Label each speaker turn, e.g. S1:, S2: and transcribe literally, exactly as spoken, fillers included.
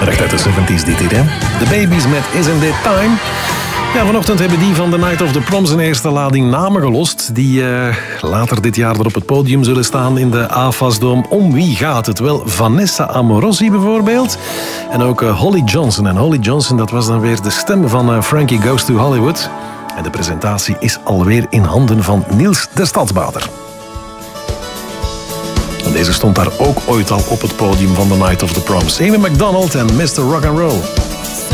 S1: Recht uit de zeventies dit hier, hè. The Babies met Isn't It Time. Ja, vanochtend hebben die van The Night of the Proms een eerste lading namen gelost die uh, later dit jaar er op het podium zullen staan in de A F A S-dome. Om wie gaat het? Wel, Vanessa Amorosi bijvoorbeeld. En ook uh, Holly Johnson. En Holly Johnson, dat was dan weer de stem van uh, Frankie Goes to Hollywood. En de presentatie is alweer in handen van Niels de Stadsbader. En deze stond daar ook ooit al op het podium van The Night of the Proms. Amy McDonald en mister Rock'n'Roll.